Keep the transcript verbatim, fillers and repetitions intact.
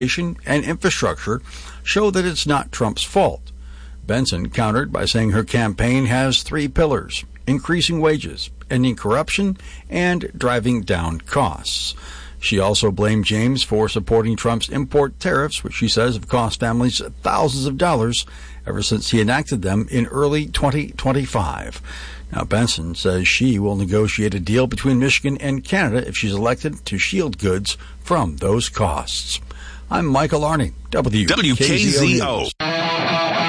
and infrastructure show that it's not Trump's fault. Benson countered by saying her campaign has three pillars: increasing wages, ending corruption, and driving down costs. She also blamed James for supporting Trump's import tariffs, which she says have cost families thousands of dollars ever since he enacted them in early twenty twenty-five. Now, Benson says she will negotiate a deal between Michigan and Canada if she's elected to shield goods from those costs. I'm Michael Arney, W K Z O.